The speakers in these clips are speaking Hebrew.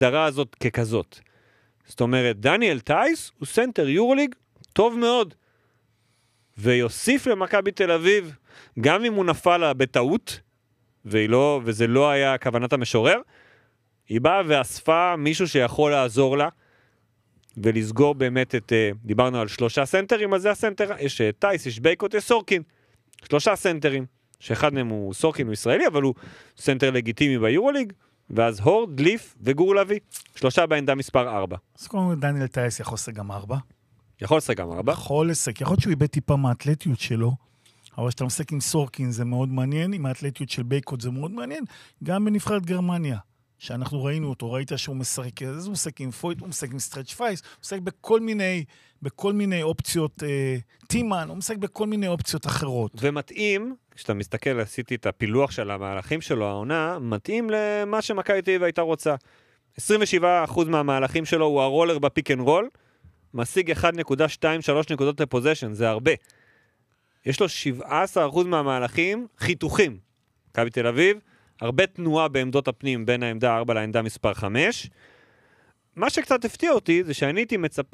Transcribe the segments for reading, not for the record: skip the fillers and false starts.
ההגדרה הזאת ככזאת. זאת אומרת, דניאל טייס הוא סנטר יורוליג טוב מאוד, ויוסיף למכבי תל אביב, גם אם הוא נפל לה בטעות, וזה לא היה כוונת המשורר, היא באה ואספה מישהו שיכול לעזור לה, ולסגור באמת דיברנו על 3 סנטרים, אז זה הסנטר, יש טייס, יש בייקוט, יש סורקין, 3 סנטרים, שאחד מהם הוא סורקין, הוא ישראלי, אבל הוא סנטר לגיטימי ביורוליג, ואז הורד, ליף וגור לוי, 3 בעמדה מספר 4. אז קודם דניאל טייס יכול לשחק גם 4. יכול לשחק גם 4. יכול לשחק, יכול להיות שהוא איבד טיפה מהאתלטיות שלו, אבל שאתה משחק עם סורקין זה מאוד מעניין, עם האתלטיות של בייקוט זה מאוד מעניין, גם בנבחרת גרמניה, שאנחנו ראינו אותו, ראית שהוא משחק, אז הוא משחק עם פויט, הוא משחק עם סטרץ' פייס, הוא משחק בכל מיני אופציות, טימן, הוא משחק בכל מיני אופציות אחרות. ומתאים, כשאתה מסתכל, עשיתי את הפילוח של המהלכים שלו, העונה, מתאים למה שמכבי תל אביב הייתה רוצה. 27% מהמהלכים שלו הוא הרולר בפיק אנד רול, משיג 1.23 נקודות לפוזיישן, זה הרבה. יש לו 17% מהמהלכים חיתוכים. מכבי תל אביב, הרבה תנועה בעמדות הפנים בין העמדה 4 לעמדה מספר 5. מה שקצת הפתיע אותי זה שאני הייתי מצפה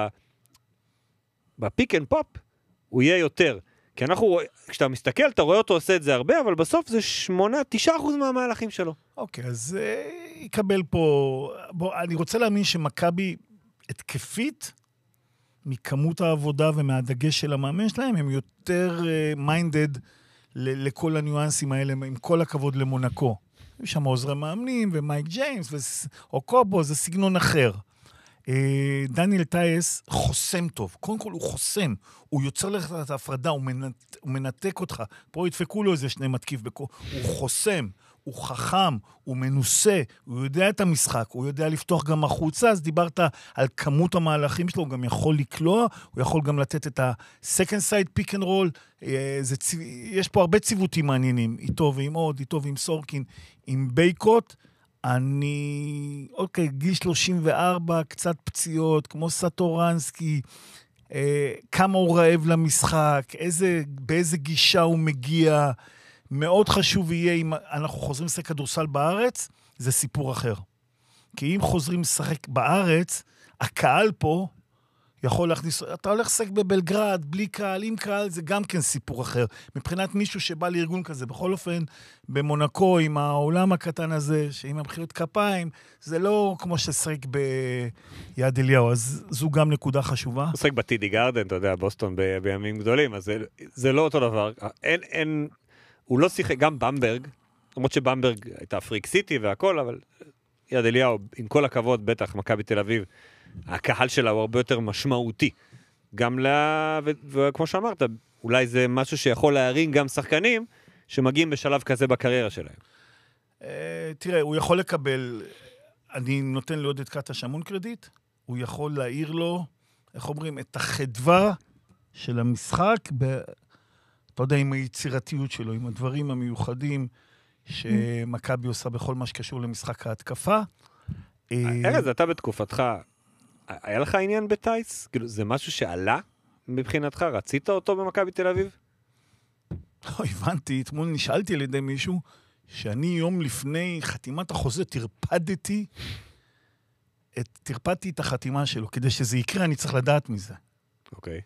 שבפיק אנד פופ הוא יהיה יותר. כי כשאתה מסתכל, אתה רואה אותו עושה את זה הרבה, אבל בסוף זה 9% מהמהלכים שלו. אוקיי, אז יקבל פה... אני רוצה להאמין שמכבי התקפית, מכמות העבודה ומהדגש של המאמן שלהם, הם יותר מיינדד לכל הניואנסים האלה, עם כל הכבוד למונקו. יש שם עוזרי מאמנים, ומייק ג'יימס, או קובו, זה סגנון אחר. דניאל טייס חוסם טוב. קודם כל הוא חוסם. הוא יוצר לך את ההפרדה, הוא מנתק אותך. פה ידפקו לו איזה 2 מתקיף בקו. הוא חוסם, הוא חכם, הוא מנוסה, הוא יודע את המשחק, הוא יודע לפתוח גם החוצה, אז דיברת על כמות המהלכים שלו, הוא גם יכול לקלוע, הוא יכול גם לתת את ה-second side pick and roll, יש פה הרבה ציוותים מעניינים, איתו ועם עוד, איתו ועם סורקין, עם בייקוט, אוקיי, גיל 34, קצת פציעות, כמו סטורנסקי, כמה הוא רעב למשחק, באיזה גישה הוא מגיע, מאוד חשוב יהיה אם אנחנו חוזרים לשחק כדורסל בארץ, זה סיפור אחר. כי אם חוזרים לשחק בארץ, הקהל פה יכול להכניס, אתה הולך לשחק בבלגרד, בלי קהל, עם קהל, זה גם כן סיפור אחר. מבחינת מישהו שבא לארגון כזה, בכל אופן, במונקו, עם העולם הקטן הזה, שעם המחיאות כפיים, זה לא כמו ששחק ביד אליהו, אז זו גם נקודה חשובה. הוא שחק בטידי גרדן, אתה יודע, בוסטון בימים גדולים, אז זה לא אותו דבר. הוא לא שיחק, גם במברג, למרות שבמברג הייתה פריק סיטי והכל, אבל יד אליהו, עם כל הכבוד, בטח, מכבי תל אביב, הקהל שלה הוא הרבה יותר משמעותי. גם וכמו שאמרת, אולי זה משהו שיכול להרים גם שחקנים שמגיעים בשלב כזה בקריירה שלהם. תראה, הוא יכול לקבל, אני נותן לעוד את קטש המון קרדיט, הוא יכול להעיר לו, איך אומרים, את החדווה של המשחק, אתה יודע, עם היצירתיות שלו, עם הדברים המיוחדים שמכבי עושה בכל מה שקשור למשחק ההתקפה. ארז, אתה בתקופתך, היה לך עניין בטייס? כאילו, זה משהו שעלה מבחינתך? רצית אותו במכבי תל אביב? לא, הבנתי, אתמול נשאלתי על ידי מישהו, שאני יום לפני חתימת החוזה טרפדתי את החתימה שלו, כדי שזה יקרה, אני צריך לדעת מזה. אוקיי.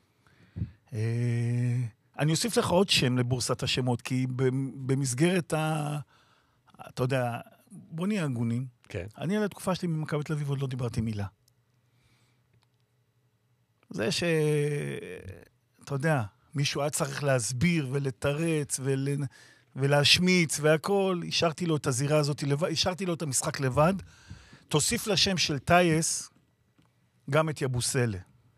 אני אוסיף לך עוד שם לבורסת השמות, כי במסגרת אתה יודע, בוא נהיה הגונים. כן. אני על התקופה שלי במכבי תל אביב עוד לא דיברתי מילה. זה אתה יודע, מישהו היה צריך להסביר ולתרץ ולהשמיץ והכל, השארתי לו את הזירה הזאת לבד, השארתי לו את המשחק לבד. תוסיף לשם של טייס גם את יבוסלה.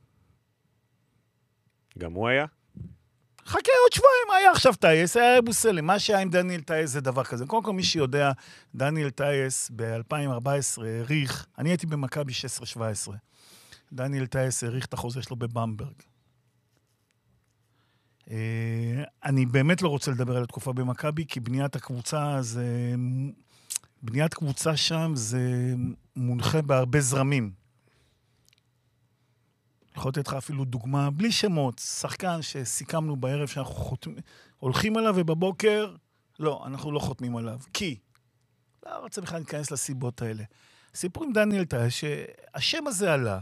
גם הוא היה? חכה עוד שבועיים, היה עכשיו טייס, היה יבוסלה. מה שהיה עם דניאל טייס זה דבר כזה. קודם כל מי שיודע, דניאל טייס ב-2014 העריך, אני הייתי במכבי 16-17. דניאל טייס העריך את החוזה שלו בבמברג. אני באמת לא רוצה לדבר על התקופה במכבי, כי בניית קבוצה שם זה מונחה בהרבה זרמים. יכול לתת לך אפילו דוגמה, בלי שמות, שחקן שסיכמנו בערב שאנחנו הולכים עליו ובבוקר, לא, אנחנו לא חותמים עליו. כי, לא רוצה בכלל להיכנס לסיבות האלה. סיפור עם דניאל טייס, שהשם הזה עלה,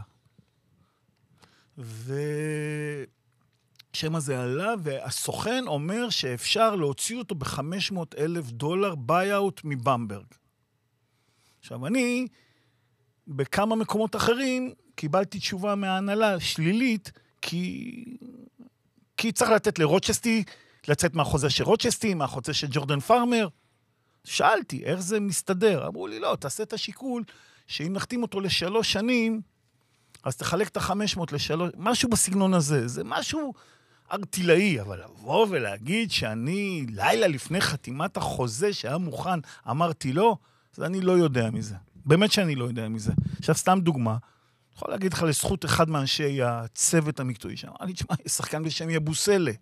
והסוכן אומר שאפשר להוציא אותו $500,000 ביי-אוט מבמברג. עכשיו, אני, בכמה מקומות אחרים, קיבלתי תשובה מההנהלה שלילית, כי צריך לתת לרוצ'סטי, לצאת מהחוזה של רוצ'סטי, מהחוזה של ג'ורדן פארמר. שאלתי, איך זה מסתדר? אמרו לי, לא, תעשה את השיקול, שאם נחתים אותו ל3 שנים, אז תחלק את 500 ל3, משהו בסגנון הזה, זה משהו ארטילאי, אבל לבוא ולהגיד שאני לילה לפני חתימת החוזה שהיה מוכן, אמרתי לא, אז אני לא יודע מזה. באמת שאני לא יודע מזה. עכשיו, סתם דוגמה, יכול להגיד לך לזכות אחד מאנשי הצוות המקצועי שם, אני תשמע, יש שחקן בשם יבוסלה.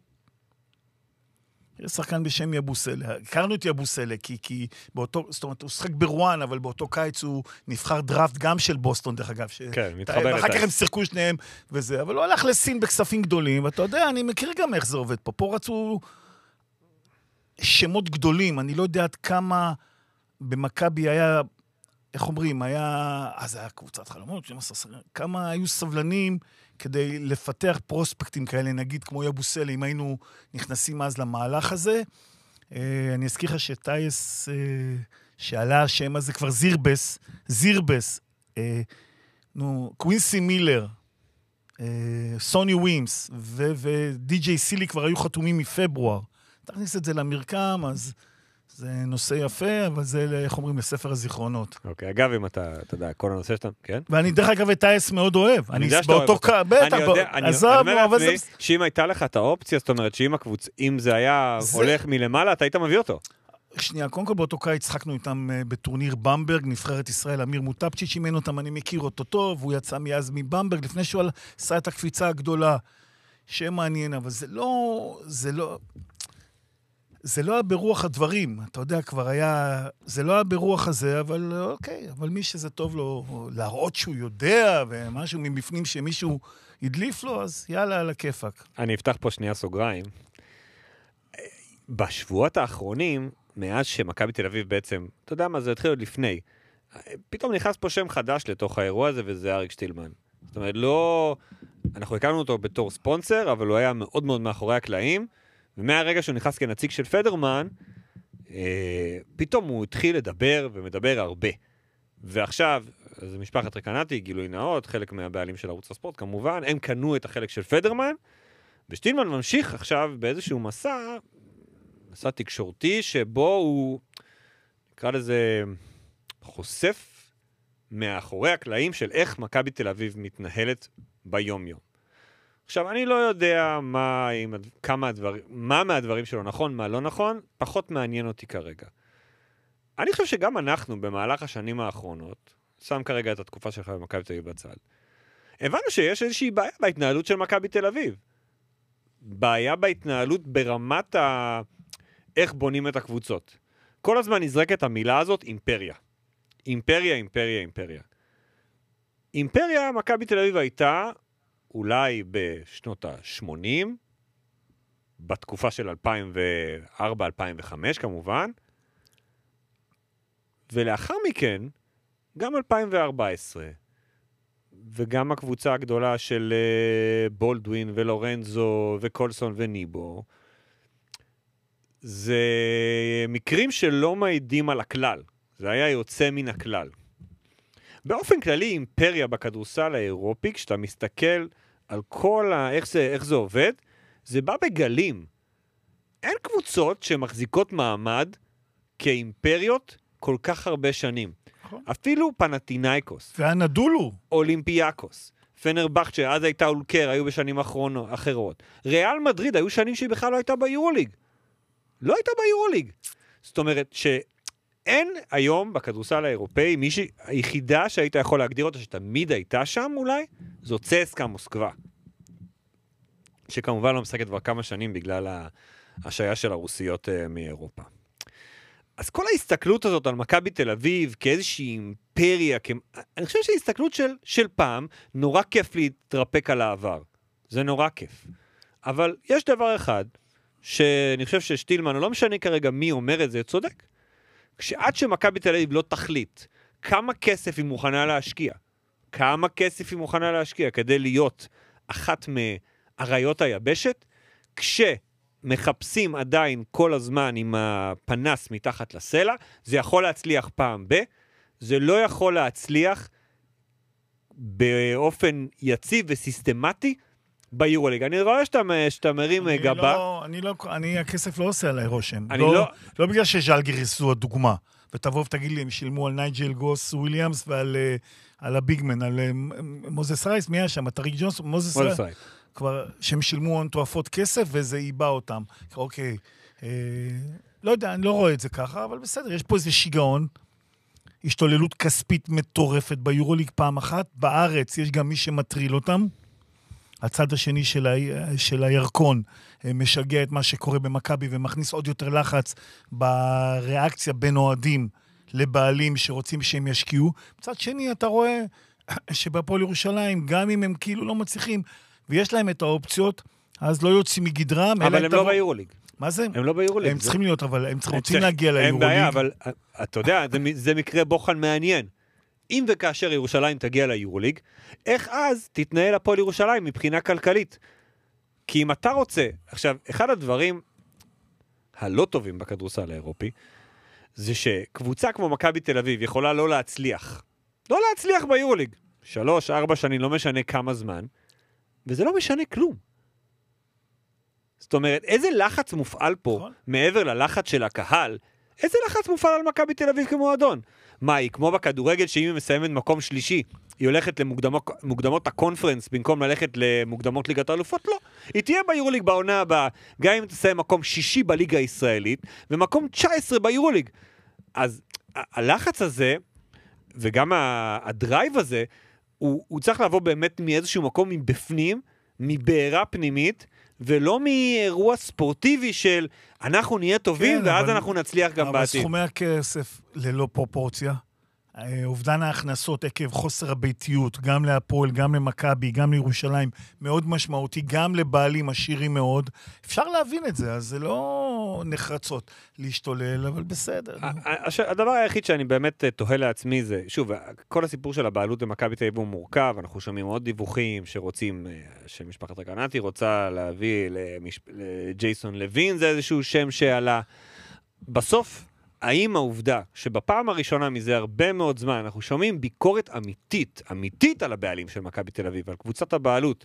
יש שחקן בשם יבוסלה. הכרנו את יבוסלה, כי באותו, זאת אומרת, הוא שחק ברואן, אבל באותו קיץ הוא נבחר דראפט גם של בוסטון, דרך אגב. כן, מתחבר ואחר כך הם שיחקו שניהם וזה, אבל הוא הלך לסין בכספים גדולים, ואתה יודע, אני מכיר גם איך זה עובד פה. פה רצו שמות גדולים, אני לא יודע עד כמה במכבי היה, איך אומרים, אז היה קבוצת חלומות, כמה היו סבלנים כדי לפתח פרוספקטים כאלה, נגיד כמו יבוסלה, אם היינו נכנסים אז למהלך הזה. אני אזכיר לך שטייס, שעלה השם הזה כבר זירבס, קווינסי מילר, סוני ווימס ודי.ג'יי סילי כבר היו חתומים מפברואר. תכניס את זה למרקם, אז זה נושא יפה, אבל זה, איך אומרים, לספר הזיכרונות. אוקיי, אגב, אם אתה יודע, כל הנושא שאתה, כן? ואני דרך אגב את טייס מאוד אוהב. אני יודע שאתה אוהב אותו. אני אומר לעצמי, שאם הייתה לך את האופציה, זאת אומרת, שאם זה היה הולך מלמעלה, אתה היית מביא אותו. שנייה, קודם כל באותו קיץ צחקנו איתם בטורניר במברג, נבחרת ישראל, אמיר מוטפצ'יץ' אימן אותם, אני מכיר אותו טוב, הוא יצא מאז מבמברג, לפני שהוא עשה את הקפיצה הגדולה, שמעניין, אבל זה לא היה ברוח הדברים, אתה יודע, כבר היה, זה לא היה ברוח הזה, אבל אוקיי, אבל מי שזה טוב לו, להראות שהוא יודע, ומשהו מבפנים שמישהו ידליף לו, אז יאללה, על הכיפק. אני אפתח פה שנייה סוגריים. בשבועות האחרונים, מאז שמכבי תל אביב בעצם, אתה יודע מה, זה התחיל עוד לפני, פתאום נכנס פה שם חדש לתוך האירוע הזה, וזה אריק שטילמן. זאת אומרת, לא, אנחנו הכרנו אותו בתור ספונסר, אבל הוא היה מאוד מאוד מאחורי הקלעים, ומהרגע שהוא נכנס כנציג של פדרמן, פתאום הוא התחיל לדבר ומדבר הרבה. ועכשיו, זה משפחת רקנטי, גילוי נאות, חלק מהבעלים של ערוץ הספורט, כמובן, הם קנו את החלק של פדרמן, ושטילמן ממשיך עכשיו באיזשהו מסע תקשורתי, שבו הוא, נקרא לזה, חושף מאחורי הקלעים של איך מכבי תל אביב מתנהלת ביום-יום. עכשיו, אני לא יודע מה מהדברים שלו נכון, מה לא נכון, פחות מעניין אותי כרגע. אני חושב שגם אנחנו, במהלך השנים האחרונות, שם כרגע את התקופה שלך במכבי תל אביב בצד, הבנו שיש איזושהי בעיה בהתנהלות של מכבי תל אביב. בעיה בהתנהלות ברמת איך בונים את הקבוצות. כל הזמן נזרקת המילה הזאת, אימפריה. אימפריה, אימפריה, אימפריה. אימפריה, מכבי תל אביב הייתה אולי בשנות ה-80, בתקופה של 2004-2005 כמובן, ולאחר מכן, גם 2014, וגם הקבוצה הגדולה של בולדווין ולורנזו וקולסון וניבו, זה מקרים שלא מעידים על הכלל. זה היה יוצא מן הכלל. באופן כללי, אימפריה בכדורסל האירופי, כשאתה מסתכל על כל איך זה עובד, זה בא בגלים. אין קבוצות שמחזיקות מעמד כאימפריות כל כך הרבה שנים. אפילו פנטינאיקוס. והנדולו. אולימפיאקוס. פנרבחצ'ה, אז הייתה אולקר, היו בשנים אחרות. ריאל מדריד, היו שנים שהיא בכלל לא הייתה ביורוליג. לא הייתה ביורוליג. זאת אומרת שאין היום בכדורסל האירופאי, היחידה שהיית יכול להגדיר אותה, שתמיד הייתה שם אולי, זו צסקה מוסקבה. שכמובן לא משחקת כבר כמה שנים בגלל ההשעיה של הרוסיות מאירופה. אז כל ההסתכלות הזאת על מכבי תל אביב כאיזושהי אימפריה, אני חושב שההסתכלות של פעם, נורא כיף להתרפק על העבר. זה נורא כיף. אבל יש דבר אחד, שאני חושב ששטילמן, לא משנה כרגע מי אומר את זה, צודק. כשעד שמכבי תל אביב לא תחליט כמה כסף היא מוכנה להשקיע. כמה כסף היא מוכנה להשקיע כדי להיות אחת מאריות היבשת, כשמחפשים עדיין כל הזמן עם הפנס מתחת לסלע, זה יכול להצליח פעם זה לא יכול להצליח באופן יציב וסיסטמטי ביורוליג. אני רואה שאתה מרים גבה. הכסף לא עושה עליי רושם. לא בגלל שז'אלגיריס זו הדוגמה. ותבוא ותגיד לי, הם שילמו על נייג'ל גוס וויליאמס ועל הביגמן, על מוזס רייס, מי היה שם? טריק ג'ונס, מוזס רייס. כבר שהם שילמו הון תועפות כסף וזה איבא אותם. אוקיי. לא יודע, אני לא רואה את זה ככה, אבל בסדר, יש פה איזה שיגעון. השתוללות כספית מטורפת ביורוליג פעם אחת. בארץ יש גם מי שמטריל אותם. הצד השני של הירקון משגע את מה שקורה במכבי ומכניס עוד יותר לחץ בריאקציה בין אוהדים לבעלים שרוצים שהם ישקיעו. מצד שני אתה רואה שבפועל ירושלים, גם אם הם כאילו לא מצליחים ויש להם את האופציות, אז לא יוצאים מגדרם. אבל הם לא ביורוליג. מה זה? הם לא ביורוליג. הם צריכים להיות, אבל הם רוצים להגיע ליורוליג. אין בעיה, אבל אתה יודע, זה מקרה בוחן מעניין. אם וכאשר ירושלים תגיע ליורוליג, איך אז תתנהל הפועל ירושלים מבחינה כלכלית? כי אם אתה רוצה, עכשיו, אחד הדברים הלא טובים בכדורסל האירופי, זה שקבוצה כמו מכבי תל אביב יכולה לא להצליח ביורוליג. 3-4 שנים, לא משנה כמה זמן, וזה לא משנה כלום. זאת אומרת, איזה לחץ מופעל פה, מעבר ללחץ של הקהל, איזה לחץ מופעל על מכבי תל אביב כמועדון? מה, היא כמו בכדורגל שאם היא מסיימת מקום שלישי, היא הולכת למוקדמות הקונפרנס, במקום ללכת למוקדמות ליגת האלופות? לא. היא תהיה ביורוליג בעונה הבאה, גם אם תסיים מקום שישי בליגה הישראלית, ומקום 19 ביורוליג. אז הלחץ הזה, וגם הדרייב הזה, הוא צריך לבוא באמת מאיזשהו מקום מבפנים, מבעירה פנימית, ולא מאירוע ספורטיבי של אנחנו נהיה טובים, ואז אנחנו נצליח גם בעתיד. אבל סכומי הכסף ללא פרופורציה, אובדן ההכנסות עקב חוסר הביתיות, גם להפועל, גם למכבי, גם לירושלים, מאוד משמעותי, גם לבעלים עשירים מאוד. אפשר להבין את זה, אז זה לא נחרצות להשתולל, אבל בסדר. הדבר היחיד שאני באמת תוהה לעצמי זה, שוב, כל הסיפור של הבעלות במכבי תל אביב הוא מורכב, אנחנו שומעים עוד דיווחים שרוצים, שמשפחת רגנטי רוצה להביא לג'ייסון לוין, זה איזשהו שם שעלה. בסוף, האם העובדה שבפעם הראשונה מזה הרבה מאוד זמן אנחנו שומעים ביקורת אמיתית על הבעלים של מכבי תל אביב, על קבוצת הבעלות.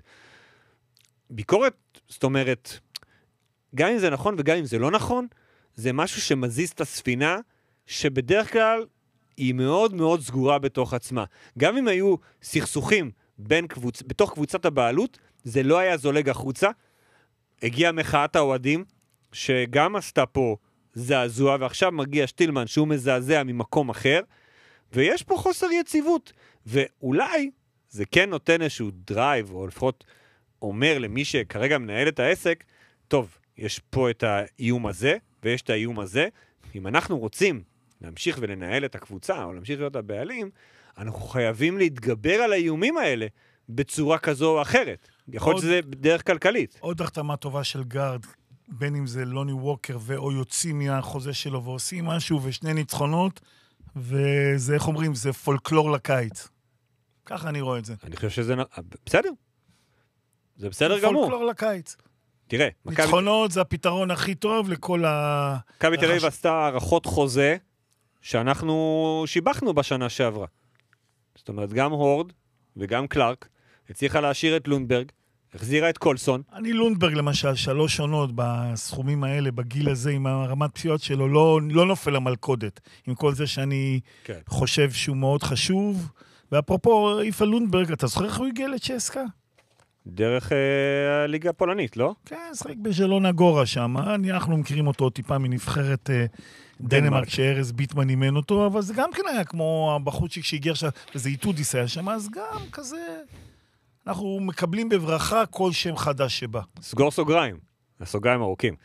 ביקורת, זאת אומרת, גם אם זה נכון וגם אם זה לא נכון, זה משהו שמזיז את הספינה, שבדרך כלל היא מאוד מאוד סגורה בתוך עצמה. גם אם היו סכסוכים בתוך קבוצת הבעלות, זה לא היה זולג החוצה. הגיעה מחאת האוהדים, שגם עשתה פה זעזוע, ועכשיו מגיע שטילמן שהוא מזעזע ממקום אחר, ויש פה חוסר יציבות, ואולי זה כן נותן איזשהו דרייב, או לפחות אומר למי שכרגע מנהל את העסק, טוב, יש פה את האיום הזה, ויש את האיום הזה, אם אנחנו רוצים להמשיך ולנהל את הקבוצה, או להמשיך להיות הבעלים, אנחנו חייבים להתגבר על האיומים האלה, בצורה כזו או אחרת. יכול להיות שזה דרך כלכלית. עוד החתמה טובה של גארד, בין אם זה לוני ווקר או יוצאים מהחוזה שלו ועושים משהו ושני ניצחונות, וזה, איך אומרים, זה פולקלור לקיץ. ככה אני רואה את זה. אני חושב שזה בסדר. זה בסדר גמור. פולקלור לקיץ. תראה, ניצחונות זה הפתרון הכי טוב לכל ה... מכבי תל אביב עשתה הערכות חוזה שאנחנו שיבחנו בשנה שעברה. זאת אומרת, גם הורד וגם קלארק הצליחה להשאיר את לונדברג, החזירה את קולסון. אני לונדברג למשל, 3 עונות בסכומים האלה, בגיל הזה, עם הרמת פציעות שלו, לא נופל למלכודת. עם כל זה שאני חושב שהוא מאוד חשוב. ואפרופו, איפה לונדברג, אתה זוכר איך הוא הגיע לצ'סקה? דרך הליגה הפולנית, לא? כן, שחק בז'לונה גורה שם. אנחנו מכירים אותו טיפה מנבחרת דנמרק, שארז ביטמן אימן אותו, אבל זה גם כן היה כמו הבחוצ'יק שהגיע עכשיו, וזה איתודיס היה שם, אז גם כזה... אנחנו מקבלים בברכה כל שם חדש שבא. סגור סוגריים, הסוגריים ארוכים.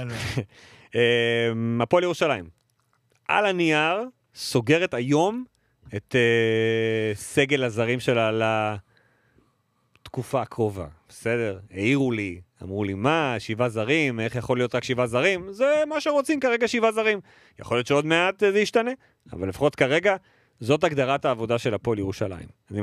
הפועל ירושלים. על הנייר סוגרת היום את סגל הזרים שלה לתקופה הקרובה. בסדר? העירו לי, אמרו לי, מה, 7 זרים? איך יכול להיות רק 7 זרים? זה מה שרוצים כרגע, 7 זרים. יכול להיות שעוד מעט זה ישתנה, אבל לפחות כרגע זאת הגדרת העבודה של הפועל ירושלים. אני